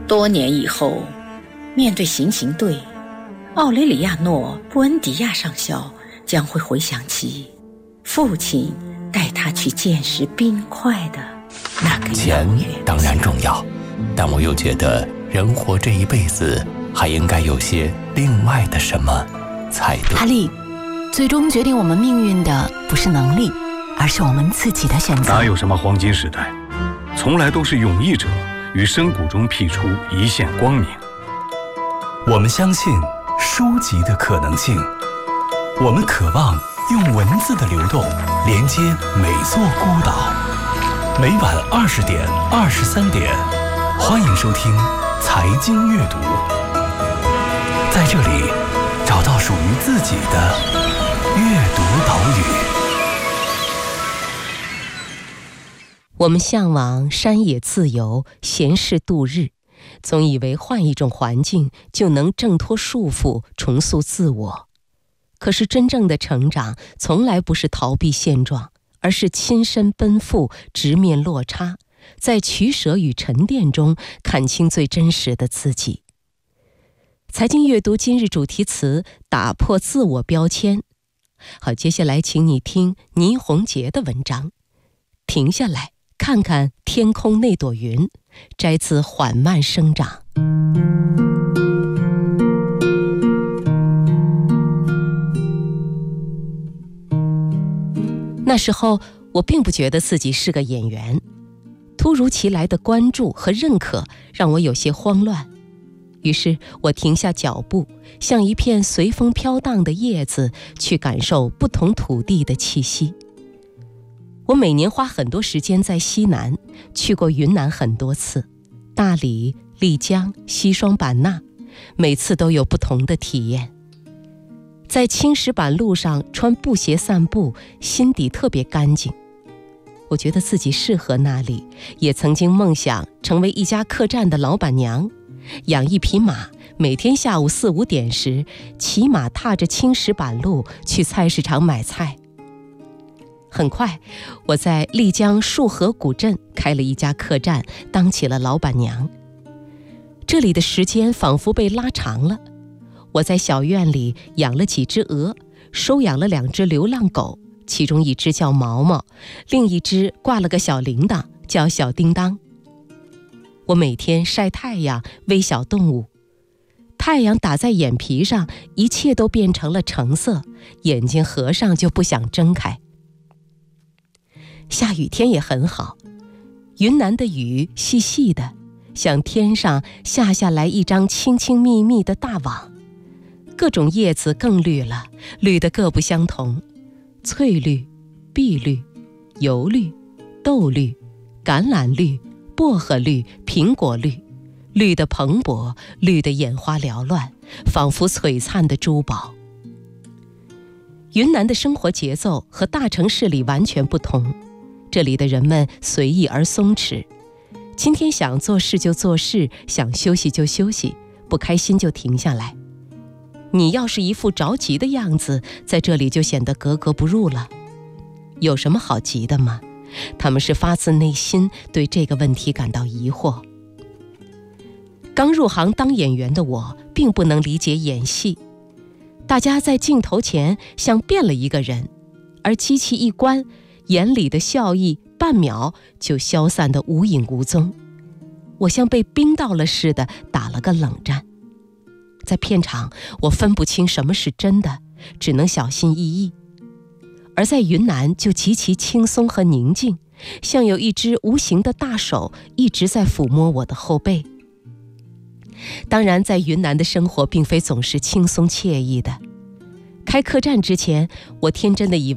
多年以后，面对行刑队，奥雷里亚诺·布恩迪亚上校将会回想起父亲带他去见识冰块的那个钱当然重要，但我又觉得人活这一辈子还应该有些另外的什么才对。 阿丽，最终决定我们命运的不是能力，而是我们自己的选择。 哪有什么黄金时代，从来都是勇毅者于深谷中辟出一线光明。 我们相信书籍的可能性，我们渴望用文字的流动连接每座孤岛。每晚20点、23点，欢迎收听财经阅读，在这里找到属于自己的阅读岛屿。 我们向往山野自由，闲适度日，总以为换一种环境就能挣脱束缚，重塑自我。可是真正的成长从来不是逃避现状，而是亲身奔赴，直面落差，在取舍与沉淀中看清最真实的自己。财经阅读今日主题词：打破自我标签。好，接下来请你听倪虹洁的文章。停下来，看看天空那朵云，摘自《缓慢生长》。那时候我并不觉得自己是个演员，突如其来的关注和认可让我有些慌乱。于是我停下脚步，像一片随风飘荡的叶子，去感受不同土地的气息。我每年花很多时间在西南，去过云南很多次，大理、丽江、西双版纳，每次都有不同的体验。在青石板路上穿布鞋散步，心底特别干净。我觉得自己适合那里，也曾经梦想成为一家客栈的老板娘，养一匹马，每天下午4、5点时，骑马踏着青石板路去菜市场买菜。很快，我在丽江束河古镇开了一家客栈，当起了老板娘。这里的时间仿佛被拉长了。我在小院里养了几只鹅，收养了2只流浪狗，其中一只叫毛毛，另一只挂了个小铃铛，叫小叮当。我每天晒太阳，喂小动物。太阳打在眼皮上，一切都变成了橙色，眼睛合上就不想睁开。下雨天也很好，云南的雨细细的，像天上下来一张轻轻密密的大网。各种叶子更绿了，绿得各不相同，翠绿、碧绿、油绿、豆绿、橄榄绿、薄荷绿、苹果绿，绿得蓬勃，绿得眼花缭乱，仿佛璀璨的珠宝。云南的生活节奏和大城市里完全不同，这里的人们随意而松弛，今天想做事就做事，想休息就休息，不开心就停下来。你要是一副着急的样子，在这里就显得格格不入了。有什么好急的吗？他们是发自内心对这个问题感到疑惑。刚入行当演员的我，并不能理解演戏。大家在镜头前像变了一个人，而机器一关，眼里的笑意半秒就消散得无影无踪。我像被冰到了似的，打了个冷战。在片场，我分不清什么是真的，只能小心翼翼。而在云南就极其轻松和宁静，像有一只无形的大手一直在抚摸我的后背。当然，在云南的生活并非总是轻松惬意的。开客栈之前，我天真的以为